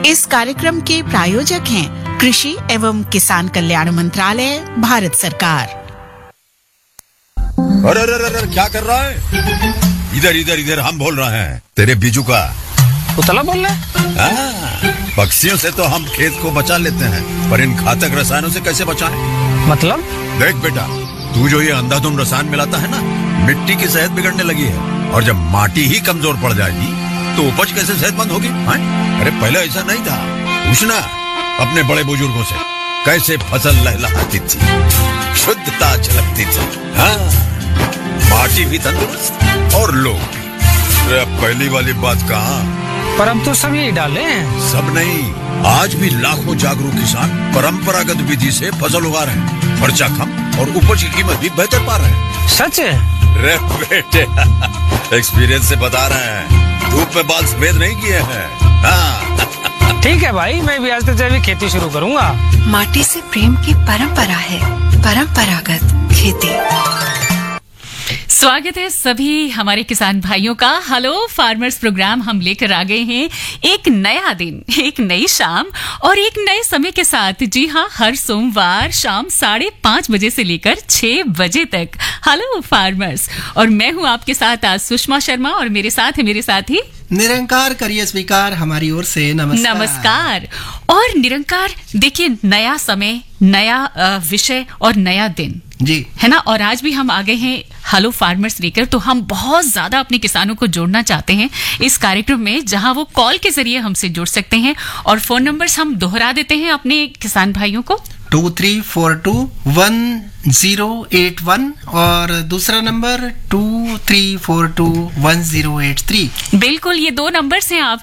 इस कार्यक्रम के प्रायोजक हैं कृषि एवं किसान कल्याण मंत्रालय, भारत सरकार। अरे अरे अरे क्या कर रहा है? इधर इधर इधर, हम बोल रहे हैं तेरे बीजू का। उतला बोल रहा है? पक्षियों से तो हम खेत को बचा लेते हैं, पर इन घातक रसायनों से कैसे बचाएं? मतलब? देख बेटा, तू जो ये अंधाधुंध रसायन मिलाता है ना, मिट्टी की सेहत बिगड़ने लगी है। और जब माटी ही कमजोर पड़ जाएगी तो उपज कैसे सेहतमंद होगी? अरे पहले ऐसा नहीं था। पूछना अपने बड़े बुजुर्गों से, कैसे फसल लहलहाती थी, शुद्धता झलकती थी। हाँ, माटी भी तंदुरुस्त और लोग भी। पहली वाली बात कहाँ? पर अब तो सब यही डाले हैं। सब नहीं, आज भी लाखों जागरूक किसान परंपरागत विधि से फसल उगा रहे हैं। खर्चा कम और उपज की कीमत भी बेहतर पा रहे हैं। सच है? रे बेटे, एक्सपीरियंस से बता रहे हैं, धूप में बाल सफेद नहीं किए हैं। हाँ। ठीक है भाई, मैं भी आज से जैविक खेती शुरू करूंगा। माटी से प्रेम की परंपरा है, परंपरागत खेती। स्वागत है सभी हमारे किसान भाइयों का। हेलो फार्मर्स प्रोग्राम हम लेकर आ गए हैं एक नया दिन, एक नई शाम और एक नए समय के साथ। जी हाँ, हर सोमवार शाम 5:30 बजे से लेकर 6 बजे तक हेलो फार्मर्स। और मैं हूँ आपके साथ आज सुषमा शर्मा और मेरे साथ है मेरे साथी निरंकार। करिए स्वीकार हमारी ओर से। नमस्कार। नमस्कार। और निरंकार, देखिए, नया समय, नया विषय और नया दिन जी, है ना। और आज भी हम आ गए हैं हेलो फार्मर्स लेकर। तो हम बहुत ज्यादा अपने किसानों को जोड़ना चाहते हैं इस कार्यक्रम में, जहां वो कॉल के जरिए हमसे जुड़ सकते हैं। और फोन नंबर्स हम दोहरा देते हैं अपने किसान भाइयों को, 23421081 और दूसरा नंबर 23421083। बिल्कुल, ये 2 नंबर्स हैं आप